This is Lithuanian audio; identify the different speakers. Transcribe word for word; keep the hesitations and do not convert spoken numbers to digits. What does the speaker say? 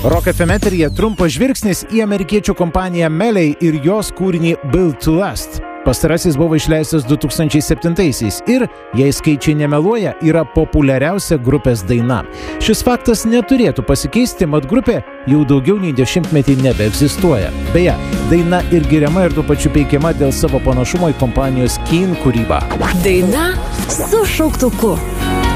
Speaker 1: Rock F M eteryje trumpas žvilgsnis į amerikiečių kompaniją Melee ir jos kūrinį Built to Last. Pastarasis buvo išleistas du tūkstančiai septintaisiais ir, jei skaičiai nemeluoja, yra populiariausia grupės daina. Šis faktas neturėtų pasikeisti, mat grupė jau daugiau nei dešimtmetį nebeegzistuoja. Beje, daina ir giriama ir tuo pačiu peikiama dėl savo panašumo į kompanijos Keane kūrybą.
Speaker 2: Daina su šauktuku.